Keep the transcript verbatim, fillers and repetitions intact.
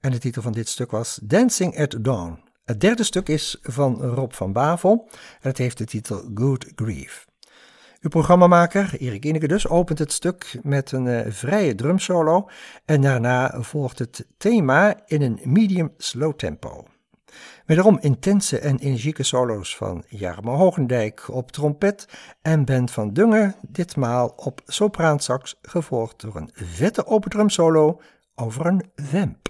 En de titel van dit stuk was Dancing at Dawn. Het derde stuk is van Rob van Bavel en het heeft de titel Good Grief. Uw programmamaker, Erik Ineke dus, opent het stuk met een uh, vrije drumsolo en daarna volgt het thema in een medium slow tempo. Wederom intense en energieke solo's van Jarmo Hogendijk op trompet en Ben van Dungen, ditmaal op sopraansax, gevolgd door een vette open drumsolo over een vamp.